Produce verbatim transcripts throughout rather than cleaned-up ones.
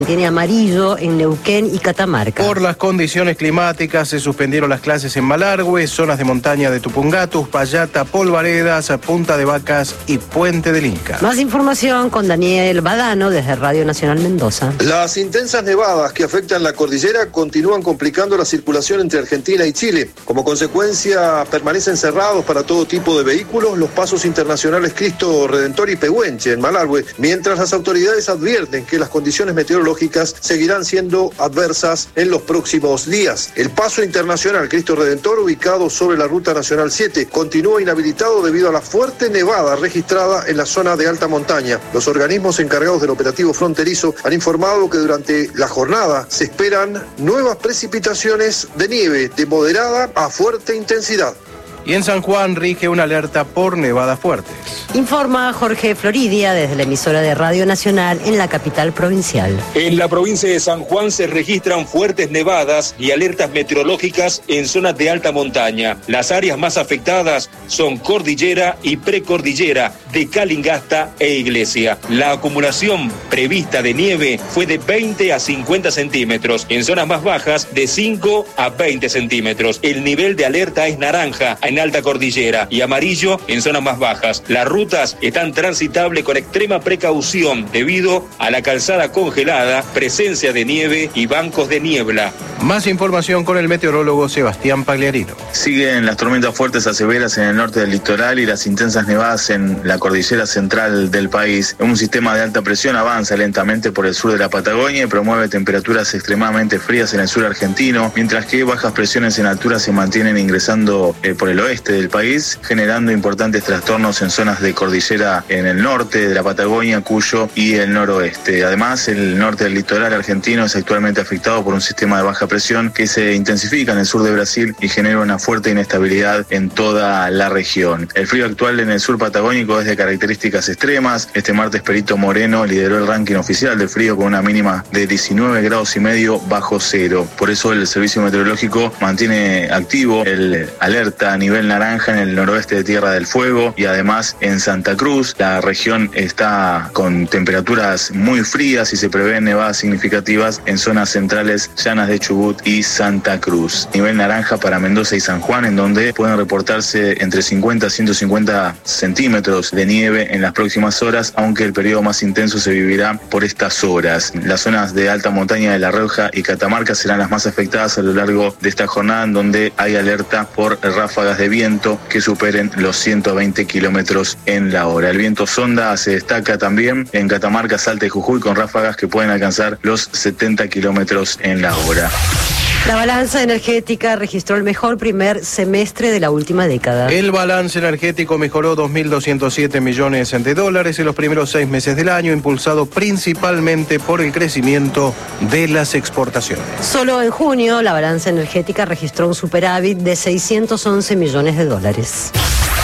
Tiene amarillo en Neuquén y Catamarca. Por las condiciones climáticas se suspendieron las clases en Malargüe, zonas de montaña de Tupungato, Uspallata, Polvaredas, Punta de Vacas y Puente del Inca. Más información con Daniel Badano desde Radio Nacional Mendoza. Las intensas nevadas que afectan la cordillera continúan complicando la circulación entre Argentina y Chile. Como consecuencia, permanecen cerrados para todo tipo de vehículos los pasos internacionales Cristo Redentor y Pehuenche en Malargüe, mientras las autoridades advierten que las condiciones meteorológicas seguirán siendo adversas en los próximos días. El paso internacional Cristo Redentor, ubicado sobre la Ruta Nacional siete, continúa inhabilitado debido a la fuerte nevada registrada en la zona de alta montaña. Los organismos encargados del operativo fronterizo han informado que durante la jornada se esperan nuevas precipitaciones de nieve de moderada a fuerte intensidad. Y en San Juan rige una alerta por nevadas fuertes. Informa Jorge Floridia desde la emisora de Radio Nacional en la capital provincial. En la provincia de San Juan se registran fuertes nevadas y alertas meteorológicas en zonas de alta montaña. Las áreas más afectadas son cordillera y precordillera de Calingasta e Iglesia. La acumulación prevista de nieve fue de veinte a cincuenta centímetros, en zonas más bajas de cinco a veinte centímetros. El nivel de alerta es naranja en alta cordillera y amarillo en zonas más bajas. Las rutas están transitables con extrema precaución debido a la calzada congelada, presencia de nieve y bancos de niebla. Más información con el meteorólogo Sebastián Pagliarino. Siguen las tormentas fuertes a severas en el norte del litoral y las intensas nevadas en la cordillera central del país. Un sistema de alta presión avanza lentamente por el sur de la Patagonia y promueve temperaturas extremadamente frías en el sur argentino, mientras que bajas presiones en altura se mantienen ingresando eh, por el oeste del país, generando importantes trastornos en zonas de cordillera en el norte de la Patagonia, Cuyo y el noroeste. Además, el norte del litoral argentino es actualmente afectado por un sistema de baja presión que se intensifica en el sur de Brasil y genera una fuerte inestabilidad en toda la región. El frío actual en el sur patagónico es de características extremas. Este martes Perito Moreno lideró el ranking oficial de frío con una mínima de diecinueve grados y medio bajo cero. Por eso el Servicio Meteorológico mantiene activo el alerta a nivel naranja en el noroeste de Tierra del Fuego y además en Santa Cruz. La región está con temperaturas muy frías y se prevén nevadas significativas en zonas centrales llanas de Chubut y Santa Cruz. Nivel naranja para Mendoza y San Juan, en donde pueden reportarse entre cincuenta a ciento cincuenta centímetros de nieve en las próximas horas, aunque el periodo más intenso se vivirá por estas horas. Las zonas de alta montaña de La Rioja y Catamarca serán las más afectadas a lo largo de esta jornada, en donde hay alerta por ráfagas de viento que superen los ciento veinte kilómetros en la hora. El viento sonda se destaca también en Catamarca, Salta y Jujuy, con ráfagas que pueden alcanzar los setenta kilómetros en la hora. La balanza energética registró el mejor primer semestre de la última década. El balance energético mejoró dos mil doscientos siete millones de dólares en los primeros seis meses del año, impulsado principalmente por el crecimiento de las exportaciones. Solo en junio, la balanza energética registró un superávit de seiscientos once millones de dólares.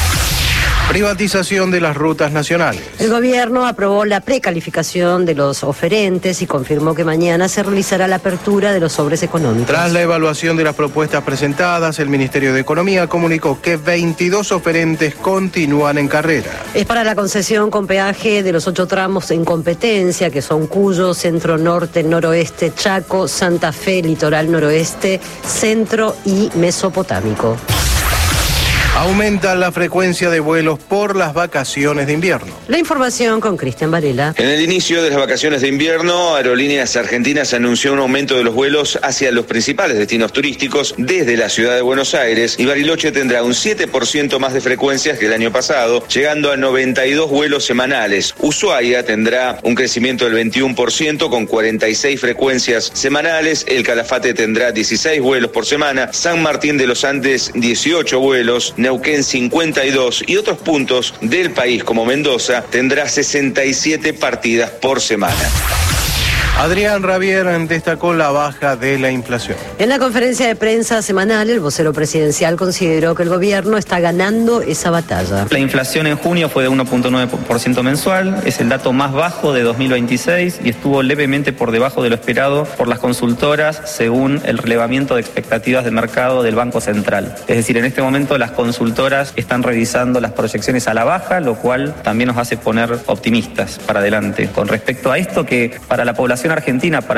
Privatización de las rutas nacionales. El gobierno aprobó la precalificación de los oferentes y confirmó que mañana se realizará la apertura de los sobres económicos. Tras la evaluación de las propuestas presentadas, el Ministerio de Economía comunicó que veintidós oferentes continúan en carrera. Es para la concesión con peaje de los ocho tramos en competencia, que son Cuyo, Centro Norte, Noroeste, Chaco, Santa Fe, Litoral Noroeste, Centro y Mesopotámico. Aumenta la frecuencia de vuelos por las vacaciones de invierno. La información con Cristian Varela. En el inicio de las vacaciones de invierno, Aerolíneas Argentinas anunció un aumento de los vuelos hacia los principales destinos turísticos desde la ciudad de Buenos Aires, y Bariloche tendrá un siete por ciento más de frecuencias que el año pasado, llegando a noventa y dos vuelos semanales. Ushuaia tendrá un crecimiento del veintiuno por ciento con cuarenta y seis frecuencias semanales. El Calafate tendrá dieciséis vuelos por semana. San Martín de los Andes, dieciocho vuelos. Neuquén cincuenta y dos, y otros puntos del país como Mendoza tendrá sesenta y siete partidas por semana. Adrián Rabier destacó la baja de la inflación. En la conferencia de prensa semanal, el vocero presidencial consideró que el gobierno está ganando esa batalla. La inflación en junio fue de uno punto nueve por ciento mensual, es el dato más bajo de dos mil veintiséis y estuvo levemente por debajo de lo esperado por las consultoras según el relevamiento de expectativas de mercado del Banco Central. Es decir, en este momento las consultoras están revisando las proyecciones a la baja, lo cual también nos hace poner optimistas para adelante. Con respecto a esto, que para la población Argentina para